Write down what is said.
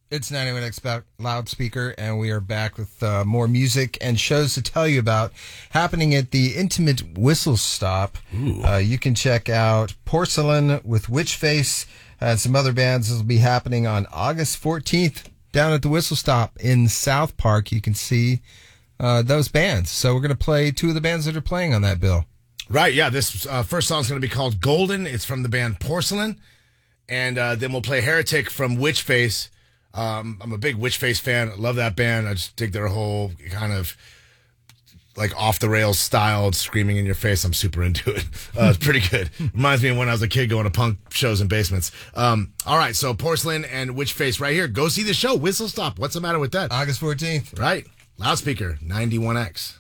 It's 91X Loudspeaker, and we are back with more music and shows to tell you about happening at the Intimate Whistle Stop. You can check out Porcelain with Witchface and some other bands. This will be happening on August 14th down at the Whistle Stop in South Park. You can see those bands. So we're going to play two of the bands that are playing on that bill. Right, yeah. This first song is going to be called Golden. It's from the band Porcelain. And then we'll play Heretic from Witchface. I'm a big Witchface fan. I love that band. I just dig their whole kind of like off the rails style, screaming in your face. I'm super into it. It's pretty good. Reminds me of when I was a kid going to punk shows in basements. All right, so Porcelain and Witchface right here. Go see the show. Whistle Stop. What's the matter with that? August 14th. Right. Loudspeaker 91X.